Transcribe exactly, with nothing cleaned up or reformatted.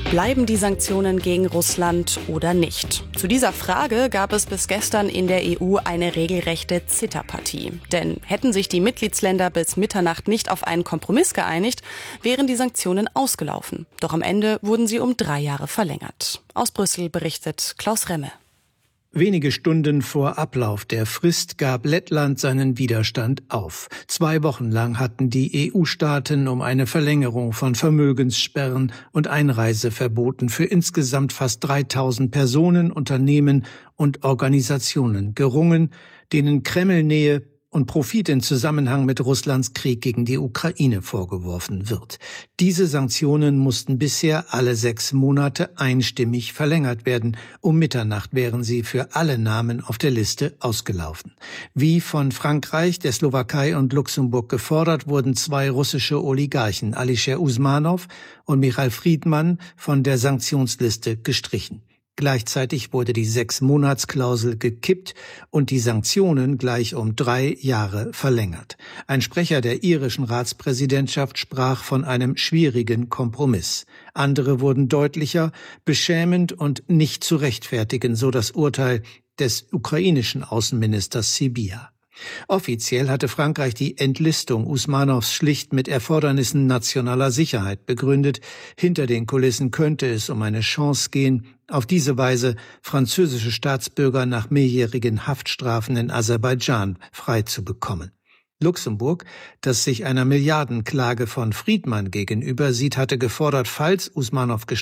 Bleiben die Sanktionen gegen Russland oder nicht? Zu dieser Frage gab es bis gestern in der E U eine regelrechte Zitterpartie. Denn hätten sich die Mitgliedsländer bis Mitternacht nicht auf einen Kompromiss geeinigt, wären die Sanktionen ausgelaufen. Doch am Ende wurden sie um drei Jahre verlängert. Aus Brüssel berichtet Klaus Remme. Wenige Stunden vor Ablauf der Frist gab Lettland seinen Widerstand auf. Zwei Wochen lang hatten die E U-Staaten um eine Verlängerung von Vermögenssperren und Einreiseverboten für insgesamt fast dreitausend Personen, Unternehmen und Organisationen gerungen, denen Kremlnähe und Profit in Zusammenhang mit Russlands Krieg gegen die Ukraine vorgeworfen wird. Diese Sanktionen mussten bisher alle sechs Monate einstimmig verlängert werden. Um Mitternacht wären sie für alle Namen auf der Liste ausgelaufen. Wie von Frankreich, der Slowakei und Luxemburg gefordert, wurden zwei russische Oligarchen, Alisher Usmanov und Michail Friedmann, von der Sanktionsliste gestrichen. Gleichzeitig wurde die Sechs-Monats-Klausel gekippt und die Sanktionen gleich um drei Jahre verlängert. Ein Sprecher der irischen Ratspräsidentschaft sprach von einem schwierigen Kompromiss. Andere wurden deutlicher, beschämend und nicht zu rechtfertigen, so das Urteil des ukrainischen Außenministers Sybiha. Offiziell hatte Frankreich die Entlistung Usmanows schlicht mit Erfordernissen nationaler Sicherheit begründet. Hinter den Kulissen könnte es um eine Chance gehen, auf diese Weise französische Staatsbürger nach mehrjährigen Haftstrafen in Aserbaidschan freizubekommen. Luxemburg, das sich einer Milliardenklage von Friedmann gegenüber sieht, hatte gefordert, falls Usmanow